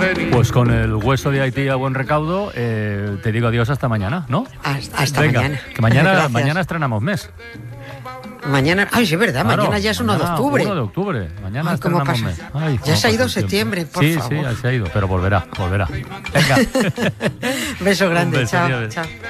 Pues con el hueso de Haití a buen recaudo, te digo adiós hasta mañana, ¿no? Hasta mañana. Que mañana estrenamos mes. Mañana, ay, sí, es verdad, Claro, mañana ya es 1 de octubre. 1 de octubre, mañana Ay, ¿cómo estrenamos pasa? mes. Ay, Ya se ha ido pasa el septiembre, tiempo. por favor. Sí, se ha ido, pero volverá. Venga. Beso grande, Un beso, chao, adiós. chao.